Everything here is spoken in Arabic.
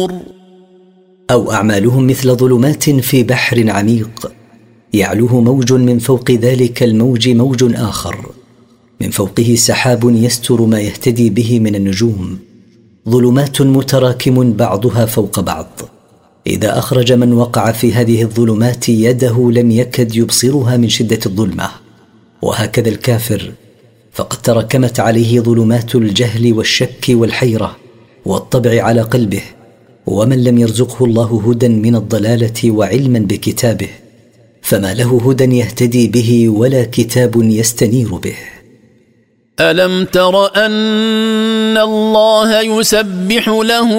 أو أعمالهم مثل ظلمات في بحر عميق، يعلوه موج من فوق ذلك الموج موج آخر، من فوقه سحاب يستر ما يهتدي به من النجوم، ظلمات متراكم بعضها فوق بعض، إذا أخرج من وقع في هذه الظلمات يده لم يكد يبصرها من شدة الظلمة. وهكذا الكافر، فقد تراكمت عليه ظلمات الجهل والشك والحيرة والطبع على قلبه، ومن لم يرزقه الله هدى من الضلالة وعلما بكتابه فما له هدى يهتدي به ولا كتاب يستنير به. ألم تر أن الله يسبح له